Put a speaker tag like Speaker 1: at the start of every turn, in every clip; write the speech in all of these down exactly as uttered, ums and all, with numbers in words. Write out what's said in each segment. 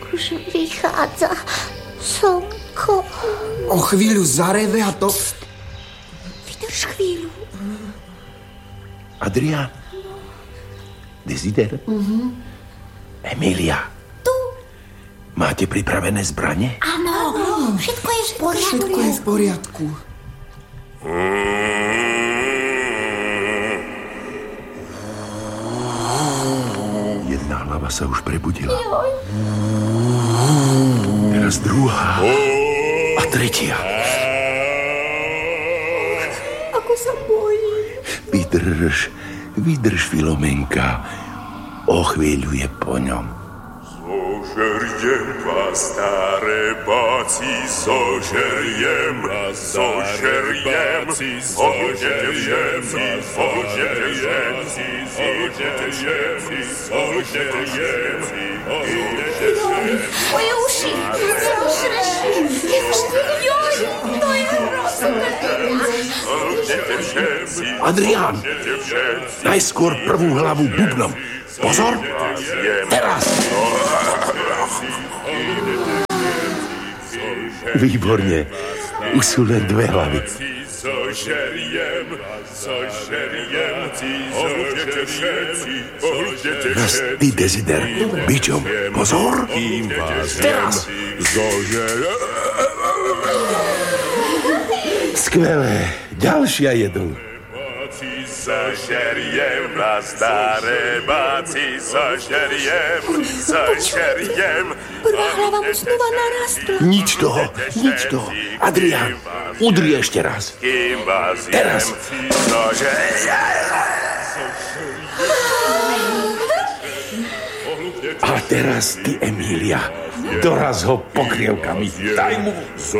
Speaker 1: Už vychádza slnko.
Speaker 2: O chvíľu zareve a to...
Speaker 1: Vydrž chvíľu.
Speaker 3: Adrián? Desider?
Speaker 1: Mhm.
Speaker 3: Emília?
Speaker 1: Tu.
Speaker 3: Máte pripravené zbrane?
Speaker 1: Áno, všetko je v poriadku.
Speaker 2: Všetko je v poriadku.
Speaker 3: Jedna hlava sa už prebudila. Teraz druhá. A tretia.
Speaker 1: Ako sa bojím.
Speaker 3: Vydrž, vydrž, Filomenka. O chvíľu je po ňom.
Speaker 4: Zožeriem vás, staré báci, zožeriem, zožeriem, zožeriem, zožeriem, zožeriem, zožeriem,
Speaker 1: Moje uši. Joj, to je hrozné.
Speaker 3: Adrián, najskôr prvú hlavu bubnom. Pozor, teraz. Výborne, už sú len dve hlavy. Teraz ty, Desider, bičom. Pozor, teraz. Skvelé, ďalšia jedol.
Speaker 4: Zožeriem vás, staré báci, zožeriem, zožeriem.
Speaker 1: Prvá hlava mu znova narastla.
Speaker 3: Nič toho, nič toho. Adrián, udri ešte raz.
Speaker 4: Kým vás
Speaker 3: Teraz.
Speaker 4: jem, zožeriem.
Speaker 3: A teraz ty, Emília, doraz ho pokrievkami. Daj mu.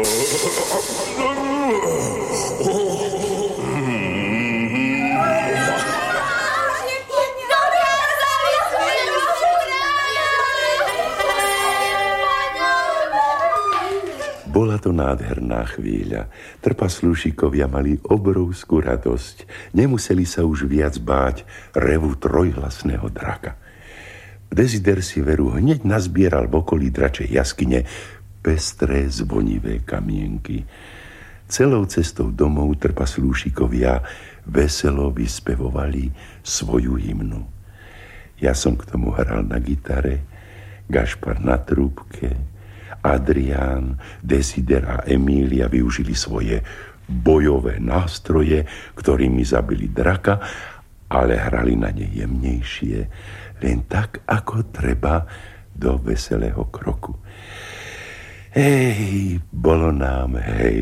Speaker 3: Bola to nádherná chvíľa. Trpaslúšikovia mali obrovskú radosť. Nemuseli sa už viac báť revu trojhlasného draka. Desider si veru hneď nazbieral v okolí dračej jaskyne pestré zvonivé kamienky. Celou cestou domov trpaslúšikovia veselo vyspevovali svoju hymnu. Ja som k tomu hral na gitare, Gašpar na trúbke, Adrián, Desider a Emília využili svoje bojové nástroje, ktorými zabili draka, ale hrali na ne jemnejšie, len tak, ako treba do veselého kroku. Hej, bolo nám, hej.